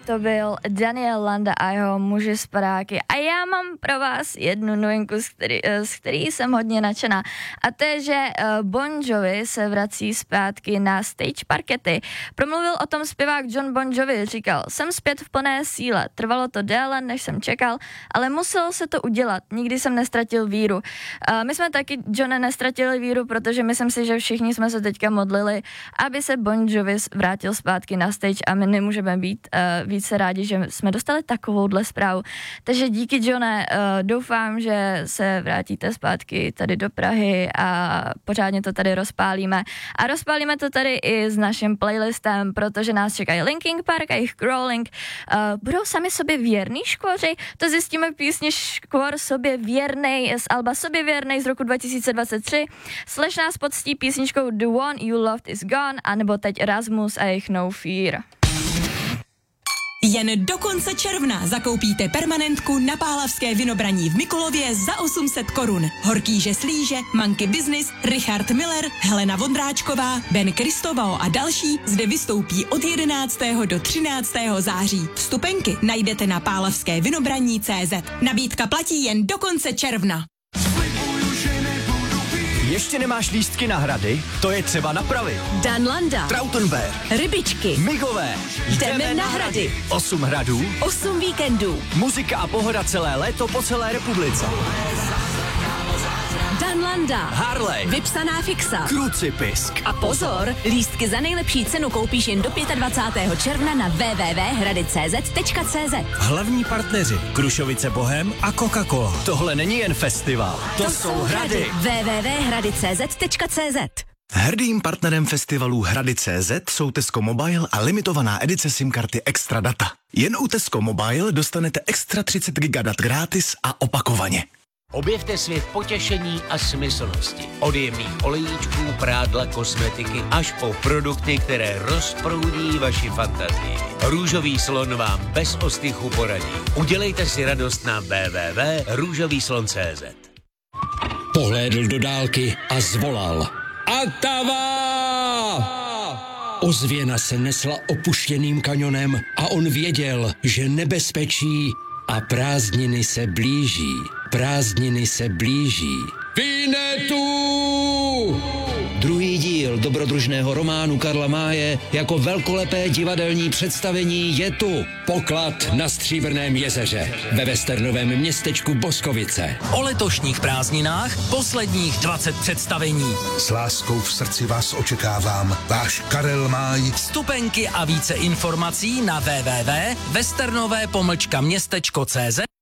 to byl Daniel Landa a jeho Muži z Padáky. A já mám pro vás jednu novinku, z který jsem hodně nadšená. A to je, že Bon Jovi se vrací zpátky na stage parkety. Promluvil o tom zpěvák John Bon Jovi, říkal, jsem zpět v plné síle. Trvalo to déle, než jsem čekal, ale muselo se to udělat. Nikdy jsem nestratil víru. My jsme taky, Johne, nestratili víru, protože myslím si, že všichni jsme se teďka modlili, aby se Bon Jovi vrátil zpátky na stage a my nemůžeme být více rádi, že jsme dostali takovouhle zprávu. Takže díky, Johne, doufám, že se vrátíte zpátky tady do Prahy a pořádně to tady rozpálíme. A rozpálíme to tady i s naším playlistem, protože nás čekají Linkin Park a jejich Crawling. Budou sami sobě věrný škvoři? To zjistíme v písni Škvor sobě věrnej z alba Sobě věrnej z roku 2023. Slash nás poctí písničkou The One You Loved Is Gone, anebo teď Erasmus a jejich No Fear. Jen do konce června zakoupíte permanentku na Pálavské Vinobraní v Mikulově za 800 korun. Horkýže Slíže, Monkey Business, Richard Miller, Helena Vondráčková, Ben Kristovao a další zde vystoupí od 11. do 13. září. Vstupenky najdete na pálavskévinobraní.cz. Nabídka platí jen do konce června. Ještě nemáš lístky na hrady? To je třeba napravit. Dan Landa, Trautenberg, Rybičky, Migové. Jdeme na hrady. 8 hradů, 8 víkendů. muzika a pohoda celé léto po celé republice. Dan Landa, Harley, Vypsaná fixa. Krucipisk. A pozor, lístky za nejlepší cenu koupíš jen do 25. června na www.hradicz.cz. Hlavní partneři Krušovice Bohem a Coca-Cola. Tohle není jen festival, to jsou hrady. www.hradicz.cz. Hrdým partnerem festivalu Hrady.cz jsou Tesco Mobile a limitovaná edice SIM-karty Extra Data. Jen u Tesco Mobile dostanete extra 30 GB dat gratis a opakovaně. Objevte svět potěšení a smyslnosti. Od jemných olejíčků, prádla, kosmetiky až po produkty, které rozproudí vaši fantazii. Růžový slon vám bez ostychu poradí. Udělejte si radost na www.růžovýslon.cz. Pohlédl do dálky a zvolal. Atava! Ozvěna se nesla opuštěným kanionem a on věděl, že nebezpečí a prázdniny se blíží. Prázdniny se blíží. Vinetu! Druhý díl dobrodružného románu Karla Máje jako velkolepé divadelní představení je tu. Poklad na Stříbrném jezeře ve westernovém městečku Boskovice. O letošních prázdninách posledních 20 představení. S láskou v srdci vás očekávám. Váš Karel Máj. Vstupenky a více informací na www.westernové-městečko.cz